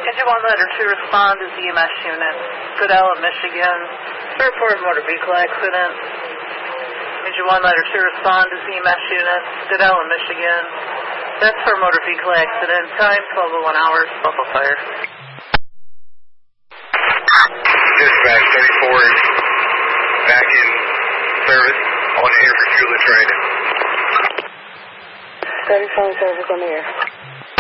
1 letter to respond as EMS unit. Goodell, Michigan. Report motor vehicle accident. 1 letter to respond as EMS unit. Goodell, Michigan. That's for motor vehicle accident. Time 12:01 hours. Buffalo Fire. Dispatch 34 is back in service. I want to hear for fuel and train. 34 service on the air.